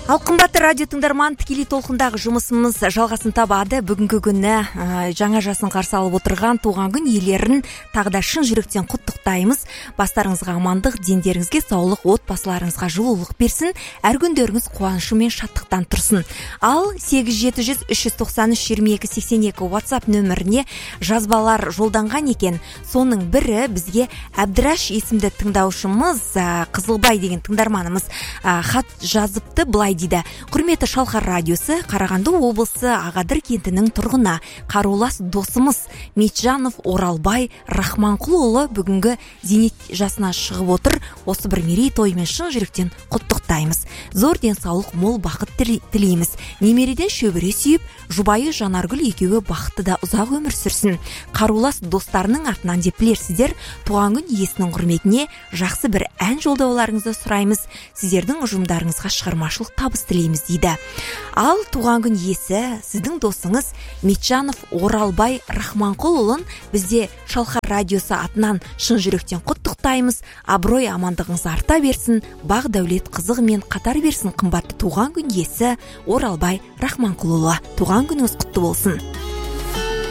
Ал қымбатты радио тыңдарман, тікелей толқындағы жұмысымыз жалғасын табады. Бүгінгі күні жаңа жасын қарсы алып отырған туған күн иелерін тағы да шын жүректен құттықтаймыз. Бастарыңызға амандық, дендеріңізге саулық, отбасыларыңызға жылулық берсін. Әр күндеріңіз қуанышы мен шаттықтан тұрсын. Ал 8700-393-2282 WhatsApp нөміріне жазбалар жолданған екен. Соның бірі бізге Әбдіраш есімді тыңдаушымыз, Қызылбай деген тыңдарманымыз хат жазыпты, былай дейді: құрметті Шалқар радиосы, Қарағанды облысы Ағадыр кентінің тұрғына, қарулас досымыз Метжанов Оралбай Рахманқұлұлы бүгінгі зейнет жасына шығып отыр. Осы бір мерейтоймен шын жүректен құттықтаймыз. Зор денсаулық, мол бақыт тілейміз. Немереден шөбере сүйіп, жұбайы Жанаргүл екеуі бақытты да ұзақ өмір сүрсін. Қарулас достарының атынан деп білерсіздер, туған күн иесінің құрметіне жақсы бір ән жолдауларыңызды сұраймыз. Сіздердің ұжымдарыңызға шығармашылық табыс тілейміз дейді. Ал туған күн иесі сіздің досыңыз Метжанов Оралбай Рахманқұлұлын бізде Шалқар радиосы атынан шын жүректен құттықтаймыз. Абырой амандығыңыз арта берсін, бақ дәулет қызығымен қатар берсін. Қымбатты туған күн иесі Оралбай Рахманқұлұлы, туған күніңіз құтты болсын.